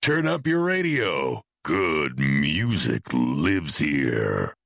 Turn up your radio. Good music lives here.